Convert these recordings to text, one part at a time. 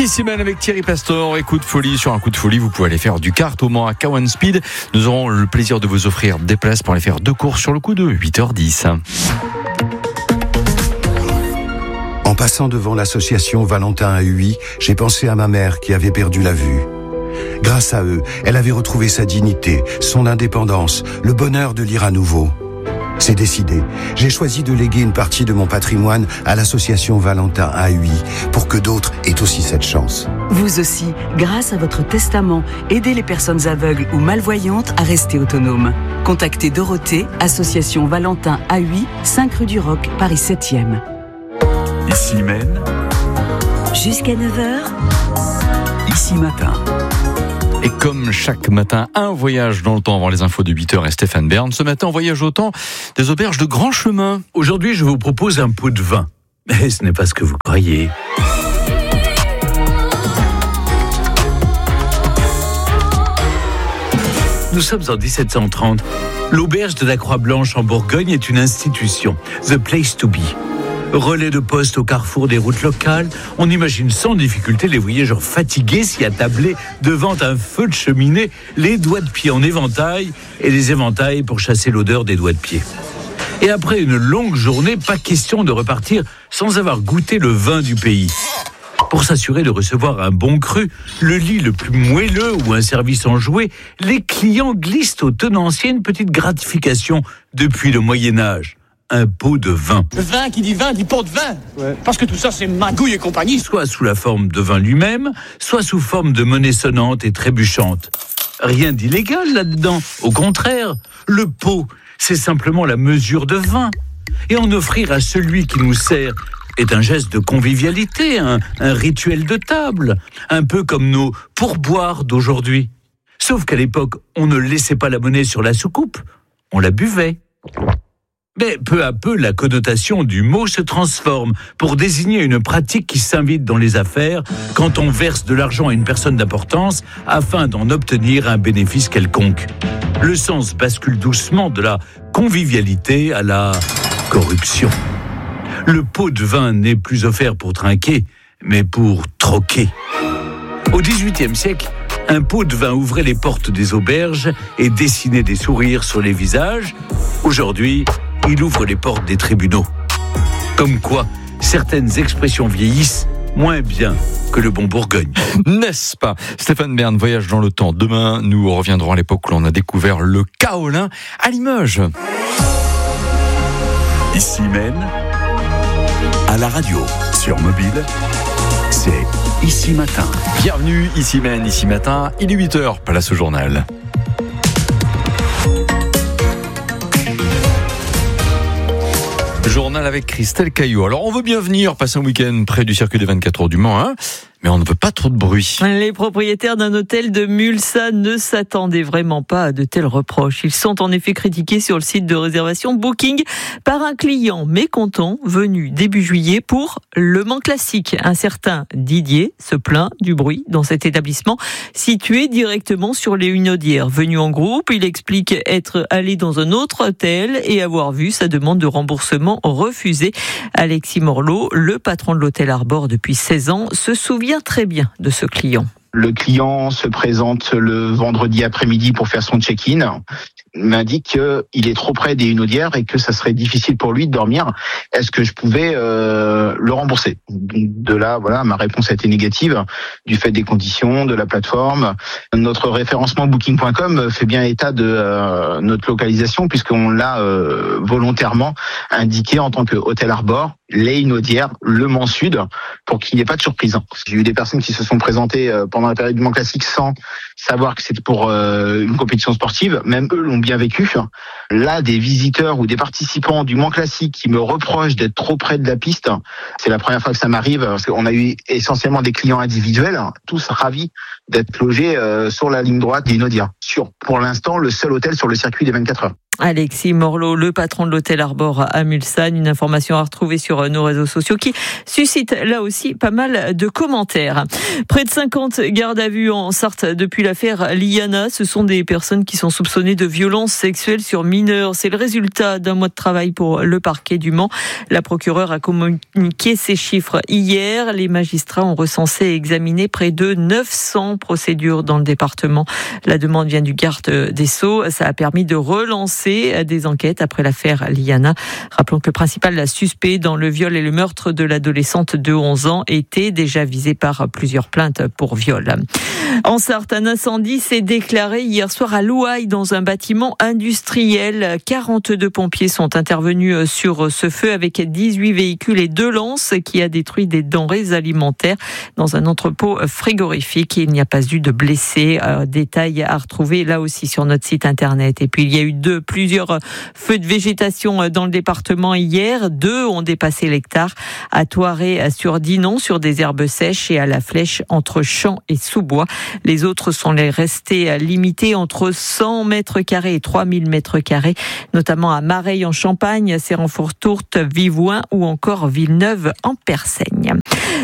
Ici même avec Thierry Pastor et Coup de Folie. Sur un Coup de Folie, vous pouvez aller faire du kart au Mans à Cowan Speed. Nous aurons le plaisir de vous offrir des places pour aller faire 2 courses sur le coup de 8h10. En passant devant l'association Valentin à Huy, j'ai pensé à ma mère qui avait perdu la vue. Grâce à eux, elle avait retrouvé sa dignité, son indépendance, le bonheur de lire à nouveau. C'est décidé. J'ai choisi de léguer une partie de mon patrimoine à l'association Valentin à Huy pour que d'autres aient aussi cette chance. Vous aussi, grâce à votre testament, aidez les personnes aveugles ou malvoyantes à rester autonomes. Contactez Dorothée, association Valentin à Huy, 5 rue du Roc, Paris 7e. Ici Maine. Jusqu'à 9h. Ici Matin. Et comme chaque matin, un voyage dans le temps avant les infos de 8h et Stéphane Bern. Ce matin, on voyage au temps des auberges de Grand Chemin. Aujourd'hui, je vous propose un pot de vin. Mais ce n'est pas ce que vous croyez. Nous sommes en 1730. L'auberge de la Croix-Blanche en Bourgogne est une institution. The place to be. Relais de poste au carrefour des routes locales, on imagine sans difficulté les voyageurs fatigués s'y attabler devant un feu de cheminée, les doigts de pied en éventail et les éventails pour chasser l'odeur des doigts de pied. Et après une longue journée, pas question de repartir sans avoir goûté le vin du pays. Pour s'assurer de recevoir un bon cru, le lit le plus moelleux ou un service enjoué, les clients glissent au tenancier une petite gratification depuis le Moyen-Âge. Un pot de vin. Le vin qui dit vin dit pot de vin. Ouais. Parce que tout ça, c'est magouille et compagnie. Soit sous la forme de vin lui-même, soit sous forme de monnaie sonnante et trébuchante. Rien d'illégal là-dedans. Au contraire, le pot, c'est simplement la mesure de vin. Et en offrir à celui qui nous sert est un geste de convivialité, un rituel de table. Un peu comme nos pourboires d'aujourd'hui. Sauf qu'à l'époque, on ne laissait pas la monnaie sur la soucoupe, on la buvait. Mais peu à peu, la connotation du mot se transforme pour désigner une pratique qui s'invite dans les affaires quand on verse de l'argent à une personne d'importance afin d'en obtenir un bénéfice quelconque. Le sens bascule doucement de la convivialité à la corruption. Le pot de vin n'est plus offert pour trinquer, mais pour troquer. Au XVIIIe siècle, un pot de vin ouvrait les portes des auberges et dessinait des sourires sur les visages. Aujourd'hui, il ouvre les portes des tribunaux. Comme quoi, certaines expressions vieillissent moins bien que le bon Bourgogne. N'est-ce pas ? Stéphane Bern voyage dans le temps. Demain, nous reviendrons à l'époque où l'on a découvert le kaolin à Limoges. Ici Maine. À la radio, sur mobile, c'est Ici Matin. Bienvenue, ici Maine, ici matin. Il est 8h, place au journal. Journal avec Christelle Caillou. Alors, on veut bien venir passer un week-end près du circuit des 24 heures du Mans, hein, mais on ne veut pas trop de bruit. Les propriétaires d'un hôtel de Mulsanne ne s'attendaient vraiment pas à de tels reproches. Ils sont en effet critiqués sur le site de réservation Booking par un client mécontent venu début juillet pour le Mans Classique. Un certain Didier se plaint du bruit dans cet établissement situé directement sur les Hunaudières. Venu en groupe, il explique être allé dans un autre hôtel et avoir vu sa demande de remboursement refusée. Alexis Morlot, le patron de l'hôtel Arbor depuis 16 ans, se souvient très bien de ce client. Le client se présente le vendredi après-midi pour faire son check-in, m'indique qu'il est trop près des Hunaudières et que ça serait difficile pour lui de dormir. Est-ce que je pouvais le rembourser ? De là, voilà, ma réponse a été négative du fait des conditions, de la plateforme. Notre référencement Booking.com fait bien état de notre localisation puisqu'on l'a volontairement indiqué en tant que hôtel Arbor, les Hunaudières, le Mans Sud, pour qu'il n'y ait pas de surprise. J'ai eu des personnes qui se sont présentées pendant la période du Mans Classique sans savoir que c'était pour une compétition sportive. Même eux l'ont bien vécu. Là, des visiteurs ou des participants du Mans Classique qui me reprochent d'être trop près de la piste, c'est la première fois que ça m'arrive parce qu'on a eu essentiellement des clients individuels, tous ravis d'être logés sur la ligne droite des Hunaudières. Sur, pour l'instant, le seul hôtel sur le circuit des 24 heures. Alexis Morlot, le patron de l'hôtel Arbor à Mulsanne, une information à retrouver sur nos réseaux sociaux qui suscite là aussi pas mal de commentaires. Près de 50 gardes à vue en Sarthe depuis l'affaire Liana. Ce sont des personnes qui sont soupçonnées de violences sexuelles sur mineurs. C'est le résultat d'un mois de travail pour le parquet du Mans. La procureure a communiqué ces chiffres hier. Les magistrats ont recensé et examiné près de 900 procédures dans le département. La demande vient du garde des Sceaux. Ça a permis de relancer des enquêtes après l'affaire Liana. Rappelons que le principal suspect dans le viol et le meurtre de l'adolescente de 11 ans était déjà visé par plusieurs plaintes pour viol. En Sarthe, un incendie s'est déclaré hier soir à Louail dans un bâtiment industriel. 42 pompiers sont intervenus sur ce feu avec 18 véhicules et 2 lances qui a détruit des denrées alimentaires dans un entrepôt frigorifique. Il n'y a pas eu de blessés. Détails à retrouver là aussi sur notre site internet. Et puis il y a eu plusieurs feux de végétation dans le département hier. 2 ont dépassé l'hectare à Thoiré-sur-Dinon sur des herbes sèches et à La Flèche entre Champs et Sous-Bois. Les autres sont restés limités entre 100 mètres carrés et 3000 mètres carrés, notamment à Mareil en Champagne, Séranfourtourte, Vivouin ou encore Villeneuve en Persaigne.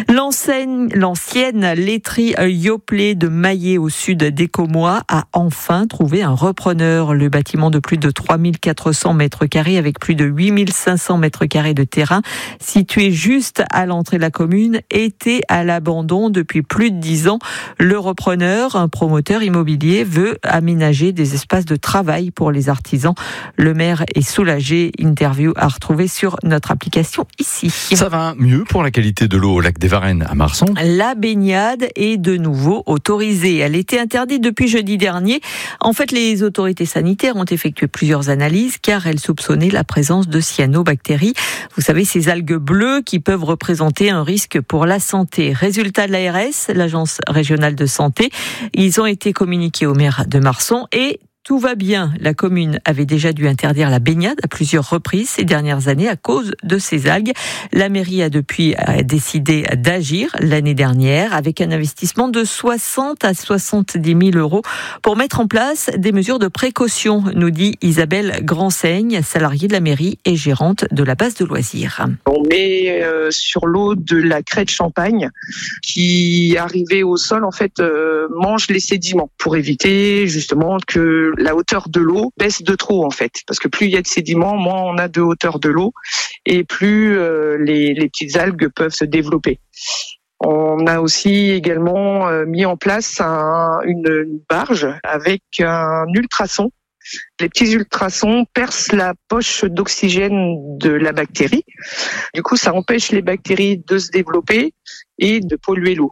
L'ancienne laiterie Yoplait de Maillé au sud d'Écomois a enfin trouvé un repreneur. Le bâtiment de plus de 3400 mètres carrés avec plus de 8500 mètres carrés de terrain situé juste à l'entrée de la commune était à l'abandon depuis plus de 10 ans. Le repreneur, un promoteur immobilier, veut aménager des espaces de travail pour les artisans. Le maire est soulagé. Interview à retrouver sur notre application ici. Ça va mieux pour la qualité de l'eau au lac des Varennes à Marsan. La baignade est de nouveau autorisée. Elle était interdite depuis jeudi dernier. En fait, les autorités sanitaires ont effectué plusieurs analyses car elles soupçonnaient la présence de cyanobactéries. Vous savez, ces algues bleues qui peuvent représenter un risque pour la santé. Résultat de l'ARS, l'Agence régionale de santé. Ils ont été communiqués au maire de Marsan et tout va bien. La commune avait déjà dû interdire la baignade à plusieurs reprises ces dernières années à cause de ces algues. La mairie a depuis décidé d'agir l'année dernière avec un investissement de 60 à 70 000 euros pour mettre en place des mesures de précaution, nous dit Isabelle Grandseigne, salariée de la mairie et gérante de la base de loisirs. On met sur l'eau de la craie de Champagne qui, arrivée au sol, en fait, mange les sédiments pour éviter justement que la hauteur de l'eau baisse de trop en fait, parce que plus il y a de sédiments, moins on a de hauteur de l'eau et plus les petites algues peuvent se développer. On a aussi également mis en place une barge avec un ultrason. Les petits ultrasons percent la poche d'oxygène de la bactérie. Du coup, ça empêche les bactéries de se développer et de polluer l'eau.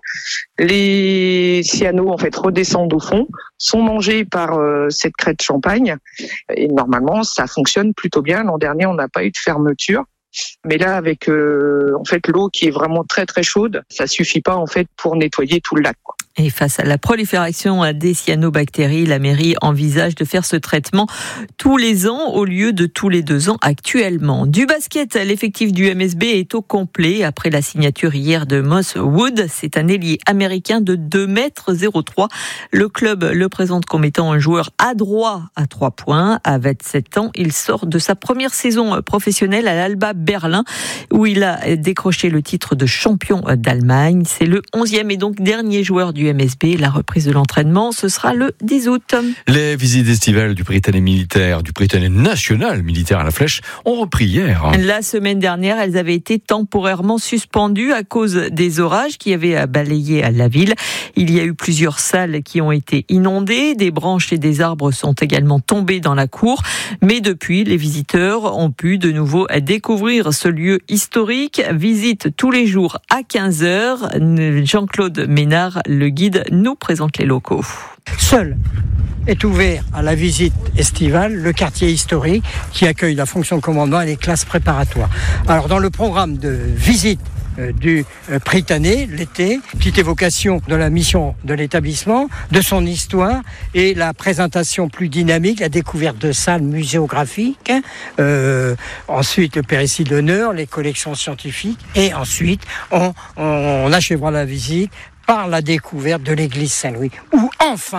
Les cyanos, en fait, redescendent au fond, sont mangés par cette craie de Champagne. Et normalement, ça fonctionne plutôt bien. L'an dernier, on n'a pas eu de fermeture. Mais là, avec en fait l'eau qui est vraiment très très chaude, ça suffit pas en fait pour nettoyer tout le lac. Et face à la prolifération des cyanobactéries, la mairie envisage de faire ce traitement tous les ans au lieu de tous les 2 ans actuellement. Du basket, l'effectif du MSB est au complet après la signature hier de Moss Wood. C'est un ailier américain de 2,03 m. Le club le présente comme étant un joueur adroit à 3 points. À 27 ans, il sort de sa première saison professionnelle à l'Alba Berlin où il a décroché le titre de champion d'Allemagne. C'est le 11e et donc dernier joueur du MSB. La reprise de l'entraînement, ce sera le 10 août. Les visites estivales du Britannique militaire, du Britannique national militaire à La Flèche ont repris hier. La semaine dernière, elles avaient été temporairement suspendues à cause des orages qui avaient balayé la ville. Il y a eu plusieurs salles qui ont été inondées, des branches et des arbres sont également tombés dans la cour. Mais depuis, les visiteurs ont pu de nouveau découvrir ce lieu historique. Visite tous les jours à 15h. Jean-Claude Ménard, le guide, nous présente les locaux. Seul est ouvert à la visite estivale le quartier historique qui accueille la fonction de commandement et les classes préparatoires. Alors dans le programme de visite du Prytanée l'été, petite évocation de la mission de l'établissement, de son histoire et la présentation plus dynamique, la découverte de salles muséographiques, ensuite le péristyle d'honneur, les collections scientifiques et ensuite on achèvera la visite par la découverte de l'église Saint-Louis, où enfin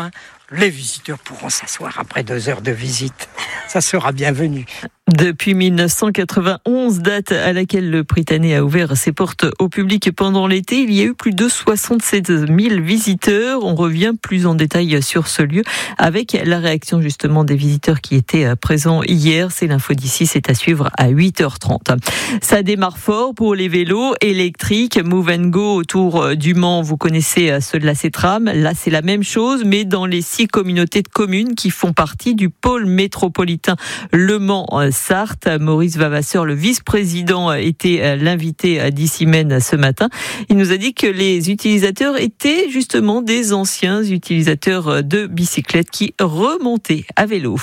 les visiteurs pourront s'asseoir après 2 heures de visite. Ça sera bienvenu. Depuis 1991, date à laquelle le Prytanée a ouvert ses portes au public pendant l'été, il y a eu plus de 67 000 visiteurs. On revient plus en détail sur ce lieu avec la réaction justement des visiteurs qui étaient présents hier. C'est l'info d'ici, c'est à suivre à 8h30. Ça démarre fort pour les vélos électriques. Move & Go autour du Mans, vous connaissez ceux de la CETRAM. Là, c'est la même chose, mais dans les 6 communautés de communes qui font partie du pôle métropolitain Le Mans-Sarthe. Maurice Vavasseur, le vice-président, était l'invité d'Ici-Mène ce matin. Il nous a dit que les utilisateurs étaient justement des anciens utilisateurs de bicyclettes qui remontaient à vélo.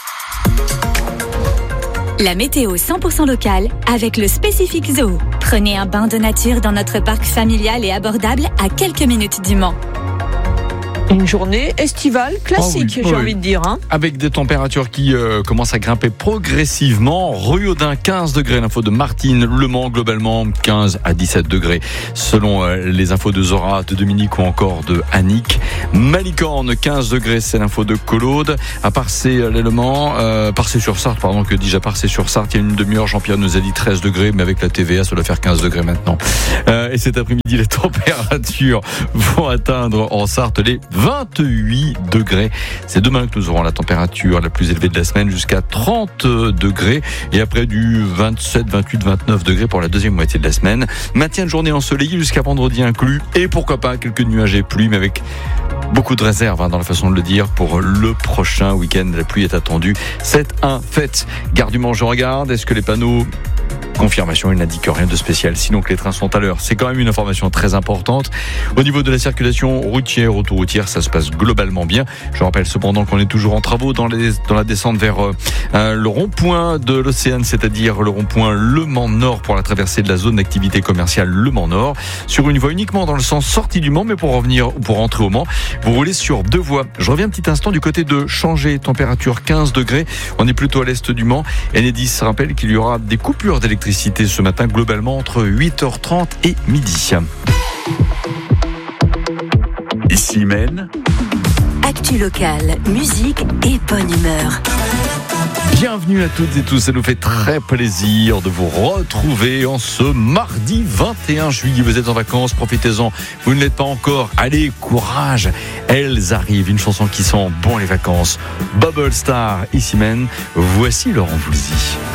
La météo 100% locale avec le Spécifique Zoo. Prenez un bain de nature dans notre parc familial et abordable à quelques minutes du Mans. Une journée estivale classique, j'ai envie de dire. Avec des températures qui commencent à grimper progressivement. Rue-Audin, 15 degrés. L'info de Martine. Le Mans, globalement, 15 à 17 degrés. Selon les infos de Zora, de Dominique ou encore de Annick. Malicorne, 15 degrés. C'est l'info de Collaude. À Parcé-le-Mans, Parcé-sur-Sarthe, pardon, que dis-je, à Parcé-sur-Sarthe, il y a une demi-heure. Jean-Pierre nous a dit 13 degrés, mais avec la TVA, ça doit faire 15 degrés maintenant. Et cet après-midi, les températures vont atteindre en Sarthe les 28 degrés. C'est demain que nous aurons la température la plus élevée de la semaine, jusqu'à 30 degrés. Et après du 27, 28, 29 degrés pour la deuxième moitié de la semaine. Maintien de journée ensoleillée jusqu'à vendredi inclus. Et pourquoi pas quelques nuages et pluies, mais avec beaucoup de réserves dans la façon de le dire. Pour le prochain week-end, la pluie est attendue. C'est un fait. Gare du Mans, je regarde. Est-ce que les panneaux... Confirmation, il n'indique rien de spécial, sinon que les trains sont à l'heure. C'est quand même une information très importante. Au niveau de la circulation routière, autoroutière, ça se passe globalement bien. Je rappelle cependant qu'on est toujours en travaux dans la descente vers le rond-point de l'Océane, c'est-à-dire le rond-point Le Mans Nord pour la traversée de la zone d'activité commerciale Le Mans Nord. Sur une voie uniquement dans le sens sortie du Mans, mais pour rentrer au Mans, vous roulez sur 2 voies. Je reviens un petit instant du côté de Changé, température 15 degrés. On est plutôt à l'est du Mans. Enedis rappelle qu'il y aura des coupures d'électricité ce matin, globalement entre 8h30 et midi. Ici-Mène. Actu locale, musique et bonne humeur. Bienvenue à toutes et tous, ça nous fait très plaisir de vous retrouver en ce mardi 21 juillet. Vous êtes en vacances, profitez-en. Vous ne l'êtes pas encore, allez, courage. Elles arrivent, une chanson qui sent bon les vacances. Bubble Star, Ici-Mène. Voici Laurent Voulzy.